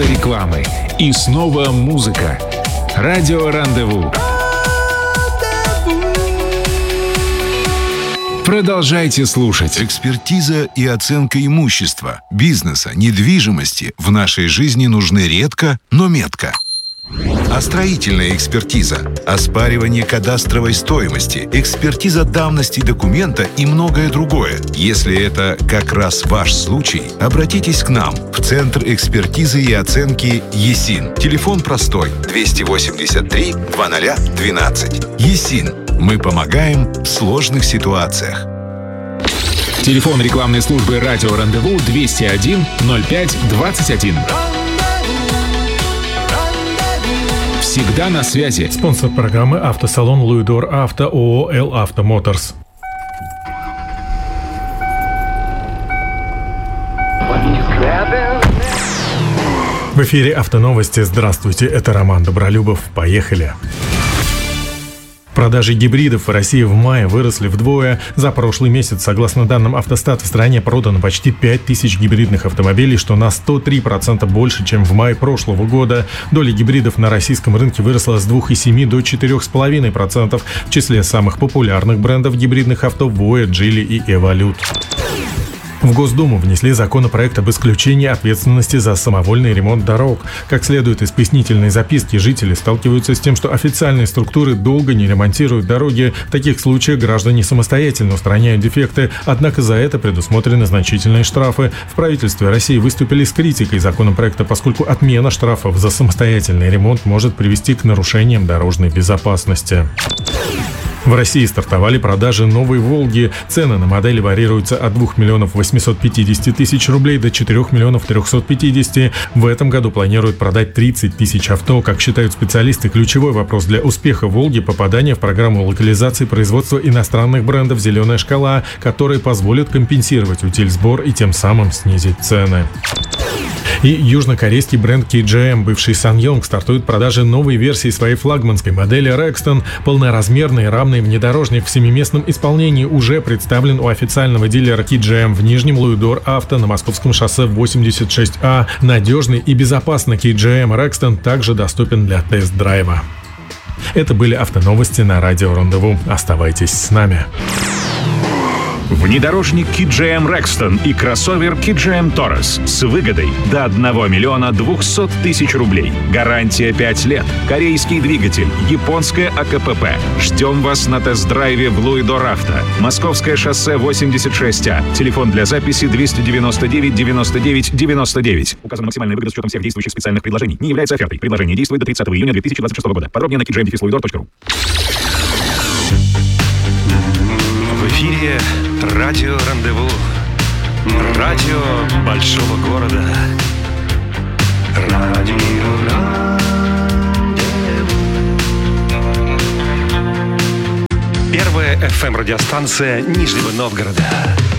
Минута рекламы. И снова музыка. Радио Рандеву. Продолжайте слушать. Экспертиза и оценка имущества, бизнеса, недвижимости в нашей жизни нужны редко, но метко. А строительная экспертиза, оспаривание кадастровой стоимости, экспертиза давности документа и многое другое. Если это как раз ваш случай, обратитесь к нам в Центр экспертизы и оценки ЕСИН. Телефон простой 283 0012. ЕСИН. Мы помогаем в сложных ситуациях. Телефон рекламной службы «Радио Рандеву» 201 05 21. Всегда на связи. Спонсор программы — автосалон «Луидор Авто», ООО «Эл Авто Моторс». В эфире «Автоновости». Здравствуйте, это Роман Добролюбов. Поехали! Продажи гибридов в России в мае выросли вдвое. За прошлый месяц, согласно данным Автостат, в стране продано почти 5000 гибридных автомобилей, что на 103% больше, чем в мае прошлого года. Доля гибридов на российском рынке выросла с 2,7 до 4,5%. В числе самых популярных брендов гибридных авто — Voya, Geely и Evolute. В Госдуму внесли законопроект об исключении ответственности за самовольный ремонт дорог. Как следует из пояснительной записки, жители сталкиваются с тем, что официальные структуры долго не ремонтируют дороги. В таких случаях граждане самостоятельно устраняют дефекты, однако за это предусмотрены значительные штрафы. В правительстве России выступили с критикой законопроекта, поскольку отмена штрафов за самостоятельный ремонт может привести к нарушениям дорожной безопасности. В России стартовали продажи новой «Волги». Цены на модели варьируются от 2 миллионов 850 тысяч рублей до 4 миллионов 350. В этом году планируют продать 30 тысяч авто. Как считают специалисты, ключевой вопрос для успеха «Волги» — попадание в программу локализации производства иностранных брендов «Зеленая шкала», которые позволят компенсировать утильсбор и тем самым снизить цены. И южнокорейский бренд KGM, бывший SsangYong, стартует продажи новой версии своей флагманской модели Rexton. Полноразмерный рамный внедорожник в семиместном исполнении уже представлен у официального дилера KGM в Нижнем Луидор Авто на Московском шоссе 86А. Надежный и безопасный KGM Rexton также доступен для тест-драйва. Это были автоновости на Радио Рандеву. Оставайтесь с нами. Внедорожник KGM Rexton и кроссовер KGM Taurus с выгодой до 1 миллиона 200 тысяч рублей. Гарантия 5 лет. Корейский двигатель. Японское АКПП. Ждем вас на тест-драйве в Луидор Авто. Московское шоссе 86А. Телефон для записи 299 99 99. Указана максимальная выгода с учетом всех действующих специальных предложений. Не является офертой. Предложение действует до 30 июня 2026 года. Подробнее на kgm-luidor.ru. В эфире Радио Рандеву. Радио большого города. Радио Рандеву. Первая FM-радиостанция Нижнего Новгорода.